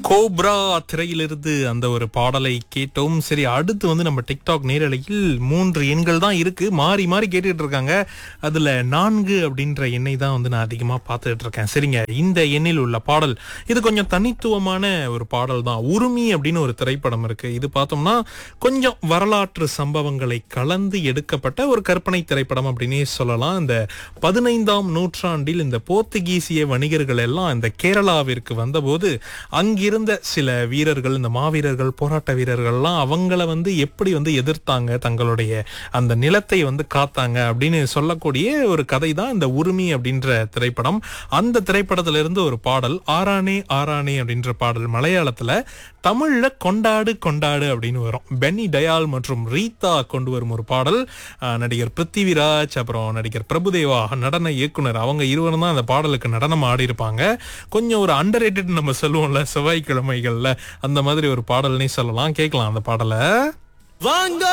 Cobra திரையிலிருந்து அந்த ஒரு பாடலை கேட்டோம். சரி, அடுத்து வந்து நம்ம டிக்டாக் நேரலையில் 3 எண்கள் தான் இருக்கு, மாறி மாறி கேட்டுட்டு இருக்காங்க. அதுல 4 அப்படின்ற எண்ணை தான் வந்து நான் அதிகமா பார்த்துட்டு இருக்கேன். சரிங்க, இந்த எண்ணில் உள்ள பாடல் இது கொஞ்சம் தனித்துவமான ஒரு பாடல் தான். உருமி அப்படின்னு ஒரு திரைப்படம் இருக்கு. இது பார்த்தோம்னா கொஞ்சம் வரலாற்று சம்பவங்களை கலந்து எடுக்கப்பட்ட ஒரு கற்பனை திரைப்படம் அப்படின்னே சொல்லலாம். இந்த 15ஆம் நூற்றாண்டில் இந்த போர்த்துகீசிய வணிகர்கள் எல்லாம் இந்த கேரளாவிற்கு வந்தபோது அங்கிருந்த சில வீரர்கள், இந்த மாவீரர்கள், போராட்ட வீரர்கள்லாம் அவங்கள வந்து எப்படி வந்து எதிர்த்தாங்க, தங்களுடைய அந்த நிலத்தை வந்து காத்தாங்க அப்படின்னு சொல்லக்கூடிய ஒரு கதை தான் இந்த உருமி அப்படின்ற திரைப்படம். அந்த திரைப்படத்திலிருந்து ஒரு பாடல் ஆரானே ஆரானே அப்படின்ற பாடல் மலையாளத்துல, தமிழ்ல கொண்டாடு கொண்டாடு அப்படின்னு வரும். பென்னி டயால் மற்றும் ரீதா கொண்டு வரும் ஒரு பாடல். நடிகர் பிருத்திவிராஜ், அப்புறம் நடிகர் பிரபுதேவா, நடன இயக்குனர், அவங்க இருவரும் தான் அந்த பாடலுக்கு நடனம் ஆடி இருப்பாங்க. கொஞ்சம் ஒரு அண்டர் ரேட்டட் நம்ம சொல்லுவோம்ல செவ்வாய்க்கிழமைகள்ல, அந்த மாதிரி ஒரு பாடல்னே சொல்லலாம். கேட்கலாம் அந்த பாடலை. வாங்க